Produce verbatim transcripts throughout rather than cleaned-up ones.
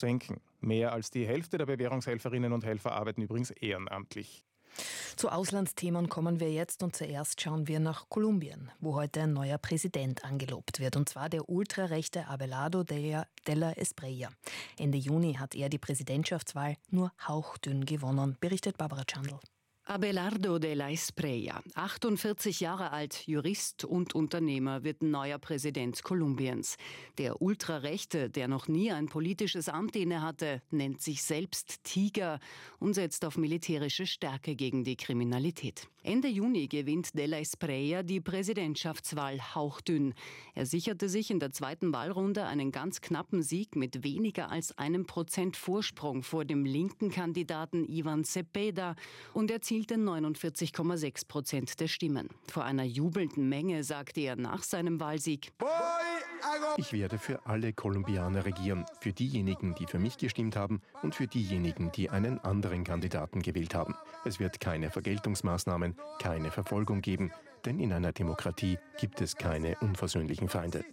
senken. Mehr als die Hälfte der Bewährungshelferinnen und Helfer arbeiten übrigens ehrenamtlich. Zu Auslandsthemen kommen wir jetzt und zuerst schauen wir nach Kolumbien, wo heute ein neuer Präsident angelobt wird, und zwar der ultrarechte Abelardo de la Espriella. Ende Juni hat er die Präsidentschaftswahl nur hauchdünn gewonnen, berichtet Barbara Chandl. Abelardo de la Espriella, achtundvierzig Jahre alt, Jurist und Unternehmer, wird neuer Präsident Kolumbiens. Der Ultrarechte, der noch nie ein politisches Amt innehatte, nennt sich selbst Tiger und setzt auf militärische Stärke gegen die Kriminalität. Ende Juni gewinnt de la Espriella die Präsidentschaftswahl hauchdünn. Er sicherte sich in der zweiten Wahlrunde einen ganz knappen Sieg mit weniger als einem Prozent Vorsprung vor dem linken Kandidaten Ivan Cepeda und erzielte neunundvierzig Komma sechs Prozent der Stimmen. Vor einer jubelnden Menge sagte er nach seinem Wahlsieg: Ich werde für alle Kolumbianer regieren, für diejenigen, die für mich gestimmt haben und für diejenigen, die einen anderen Kandidaten gewählt haben. Es wird keine Vergeltungsmaßnahmen, keine Verfolgung geben, denn in einer Demokratie gibt es keine unversöhnlichen Feinde.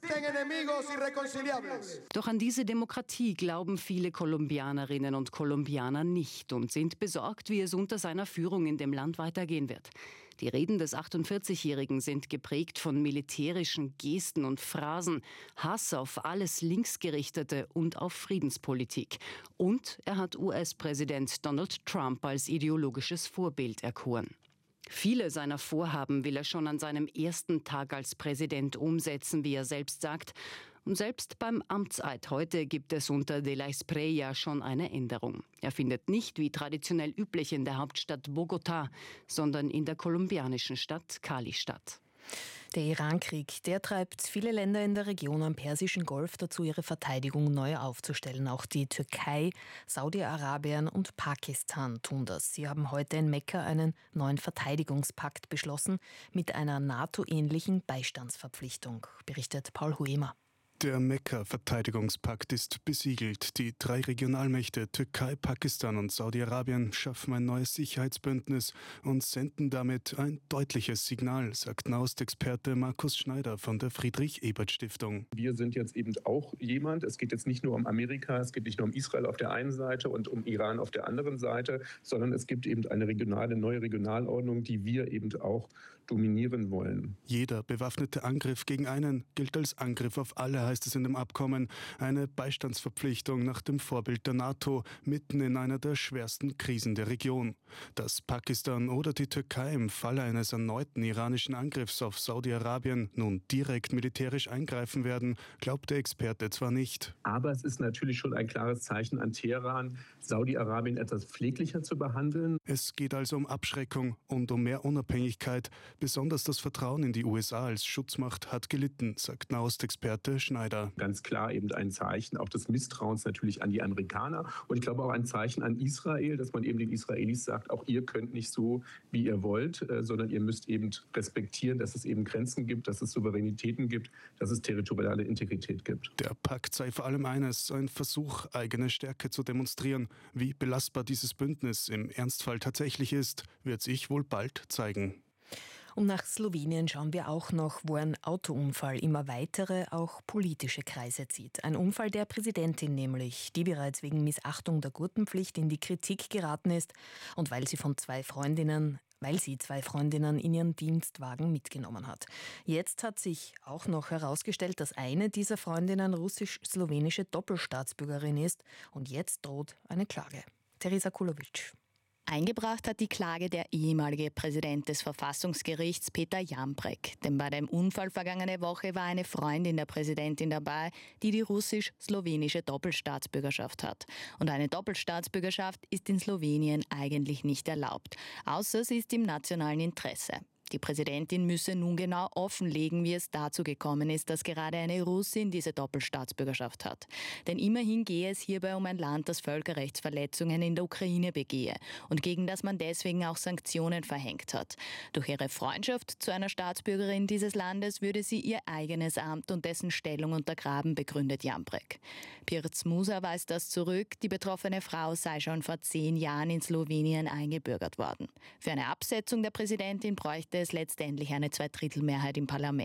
Doch an diese Demokratie glauben viele Kolumbianerinnen und Kolumbianer nicht und sind besorgt, wie es unter seiner Führung in dem Land weitergehen wird. Die Reden des achtundvierzigjährigen sind geprägt von militärischen Gesten und Phrasen, Hass auf alles Linksgerichtete und auf Friedenspolitik. Und er hat U S-Präsident Donald Trump als ideologisches Vorbild erkoren. Viele seiner Vorhaben will er schon an seinem ersten Tag als Präsident umsetzen, wie er selbst sagt. Und selbst beim Amtseid heute gibt es unter de la Espriella schon eine Änderung. Er findet nicht wie traditionell üblich in der Hauptstadt Bogotá, sondern in der kolumbianischen Stadt Cali statt. Der Irankrieg, der treibt viele Länder in der Region am Persischen Golf dazu, ihre Verteidigung neu aufzustellen. Auch die Türkei, Saudi-Arabien und Pakistan tun das. Sie haben heute in Mekka einen neuen Verteidigungspakt beschlossen mit einer NATO-ähnlichen Beistandsverpflichtung, berichtet Paul Huemer. Der Mekka-Verteidigungspakt ist besiegelt. Die drei Regionalmächte Türkei, Pakistan und Saudi-Arabien schaffen ein neues Sicherheitsbündnis und senden damit ein deutliches Signal, sagt Nahostexperte Markus Schneider von der Friedrich-Ebert-Stiftung. Wir sind jetzt eben auch jemand, es geht jetzt nicht nur um Amerika, es geht nicht nur um Israel auf der einen Seite und um Iran auf der anderen Seite, sondern es gibt eben eine regionale, neue Regionalordnung, die wir eben auch dominieren wollen. Jeder bewaffnete Angriff gegen einen gilt als Angriff auf alle, heißt es in dem Abkommen. Eine Beistandsverpflichtung nach dem Vorbild der NATO, mitten in einer der schwersten Krisen der Region. Dass Pakistan oder die Türkei im Falle eines erneuten iranischen Angriffs auf Saudi-Arabien nun direkt militärisch eingreifen werden, glaubt der Experte zwar nicht. Aber es ist natürlich schon ein klares Zeichen an Teheran, Saudi-Arabien etwas pfleglicher zu behandeln. Es geht also um Abschreckung und um mehr Unabhängigkeit. Besonders das Vertrauen in die U S A als Schutzmacht hat gelitten, sagt Nahostexperte Schneider. Ganz klar eben ein Zeichen auch des Misstrauens natürlich an die Amerikaner und ich glaube auch ein Zeichen an Israel, dass man eben den Israelis sagt, auch ihr könnt nicht so, wie ihr wollt, sondern ihr müsst eben respektieren, dass es eben Grenzen gibt, dass es Souveränitäten gibt, dass es territoriale Integrität gibt. Der Pakt sei vor allem eines, ein Versuch, eigene Stärke zu demonstrieren. Wie belastbar dieses Bündnis im Ernstfall tatsächlich ist, wird sich wohl bald zeigen. Und nach Slowenien schauen wir auch noch, wo ein Autounfall immer weitere, auch politische Kreise zieht. Ein Unfall der Präsidentin nämlich, die bereits wegen Missachtung der Gurtenpflicht in die Kritik geraten ist und weil sie von zwei Freundinnen weil sie zwei Freundinnen in ihren Dienstwagen mitgenommen hat. Jetzt hat sich auch noch herausgestellt, dass eine dieser Freundinnen russisch-slowenische Doppelstaatsbürgerin ist und jetzt droht eine Klage. Teresa Kulovic. Eingebracht hat die Klage der ehemalige Präsident des Verfassungsgerichts Peter Jambrek. Denn bei dem Unfall vergangene Woche war eine Freundin der Präsidentin dabei, die die russisch-slowenische Doppelstaatsbürgerschaft hat. Und eine Doppelstaatsbürgerschaft ist in Slowenien eigentlich nicht erlaubt, außer sie ist im nationalen Interesse. Die Präsidentin müsse nun genau offenlegen, wie es dazu gekommen ist, dass gerade eine Russin diese Doppelstaatsbürgerschaft hat. Denn immerhin gehe es hierbei um ein Land, das Völkerrechtsverletzungen in der Ukraine begehe und gegen das man deswegen auch Sanktionen verhängt hat. Durch ihre Freundschaft zu einer Staatsbürgerin dieses Landes würde sie ihr eigenes Amt und dessen Stellung untergraben, begründet Jambrek. Pirc Musa weist das zurück, die betroffene Frau sei schon vor zehn Jahren in Slowenien eingebürgert worden. Für eine Absetzung der Präsidentin bräuchte es letztendlich eine Zweidrittelmehrheit im Parlament.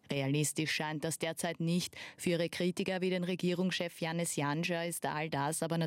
Realistisch scheint das derzeit nicht. Für ihre Kritiker wie den Regierungschef Janez Janša ist all das aber natürlich